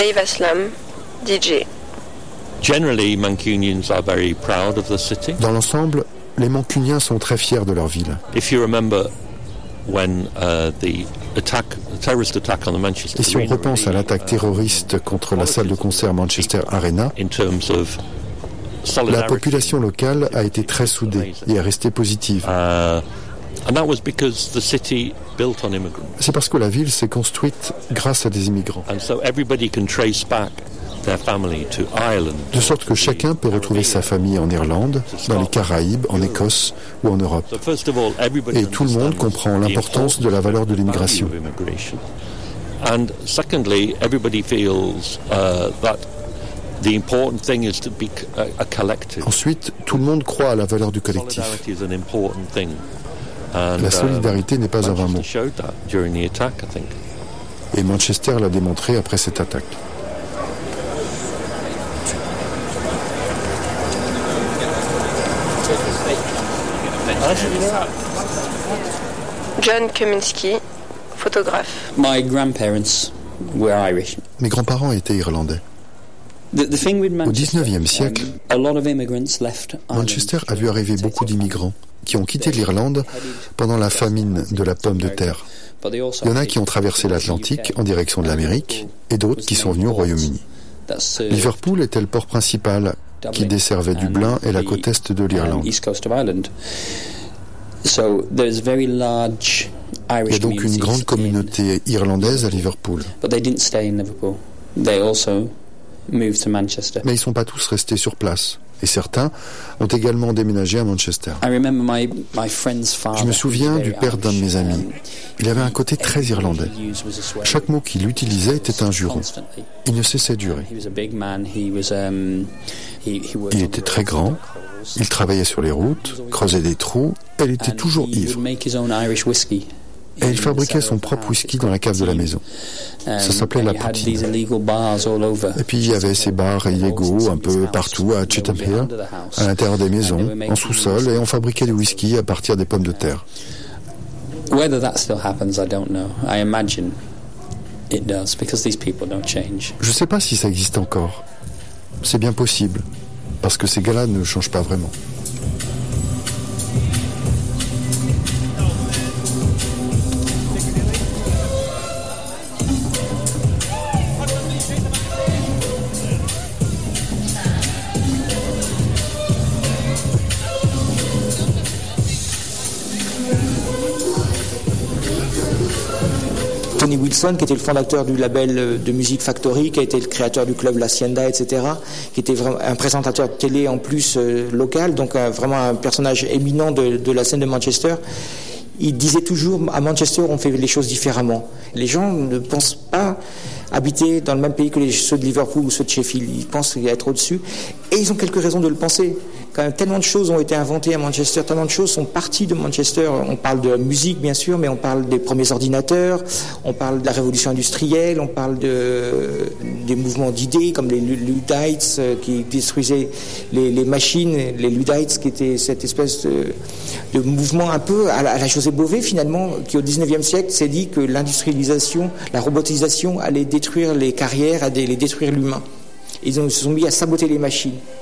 Dave Aslam, DJ. Generally, Mancunians are very proud of the city. Dans l'ensemble, les Mancuniens sont très fiers de leur ville. If you remember when the terrorist attack on the Manchester Et si on repense à l'attaque terroriste contre la salle de concert Manchester Arena, in terms of la population locale a été très soudée et est restée positive. And that was because the city built on immigrants. C'est parce que la ville s'est construite grâce à des immigrants. And so everybody can trace back their family to Ireland. De sorte que chacun peut retrouver sa famille en Irlande, dans les Caraïbes, en Écosse ou en Europe. So first of all, everybody Et tout le monde comprend l'importance de la valeur de l'immigration. And secondly, everybody feels that the important thing is to be a collective. Ensuite, tout le monde croit à la valeur du collectif. Solidarity is an important thing. And, La solidarité n'est pas un vain mot. Manchester showed that during the attack, I think. Et Manchester l'a démontré après cette attaque. John Kaminski, photographe. My grandparents were Irish. Mes grands-parents étaient irlandais. The thing with Au Manchester, XIXe siècle, a lot of immigrants left Manchester a vu arriver beaucoup d'immigrants qui ont quitté l'Irlande pendant la famine de la pomme de terre. Il y en a qui ont traversé l'Atlantique en direction de l'Amérique et d'autres qui sont venus au Royaume-Uni. Liverpool était le port principal qui desservait Dublin et la côte est de l'Irlande. Il y a donc une grande communauté irlandaise à Liverpool. Mais ils ne sont pas tous restés sur place. Et certains ont également déménagé à Manchester. Je me souviens du père d'un de mes amis. Il avait un côté très irlandais. Chaque mot qu'il utilisait était un juron. Il ne cessait d'hurler. Il était très grand. Il travaillait sur les routes, creusait des trous. Et il était toujours ivre. Et il fabriquait son propre whisky dans la cave de la maison. Ça s'appelait la poutine. Et puis il y avait ces bars illégaux un peu partout à Chatham Hill, à l'intérieur des maisons, en sous-sol, et on fabriquait du whisky à partir des pommes de terre. Whether that still happens, I don't know. I imagine it does, because these people don't change. Je ne sais pas si ça existe encore. C'est bien possible, parce que ces gars-là ne changent pas vraiment. Tony Wilson, qui était le fondateur du label de musique Factory, qui a été le créateur du club l'Hacienda, etc., qui était vraiment un présentateur de télé en plus local, donc vraiment un personnage éminent de la scène de Manchester. Il disait toujours, à Manchester, on fait les choses différemment. Les gens ne pensent pas habiter dans le même pays que ceux de Liverpool ou ceux de Sheffield. Ils pensent être au-dessus. Et ils ont quelques raisons de le penser. Quand même, tellement de choses ont été inventées à Manchester, tellement de choses sont parties de Manchester. On parle de la musique, bien sûr, mais on parle des premiers ordinateurs, on parle de la révolution industrielle, on parle des mouvements d'idées, comme les Luddites qui détruisaient les machines, les Luddites qui étaient cette espèce de mouvement un peu à la José Bové, finalement, qui au 19e siècle s'est dit que l'industrialisation, la robotisation allait détruire les carrières, allait détruire l'humain. Ils se sont mis à saboter les machines.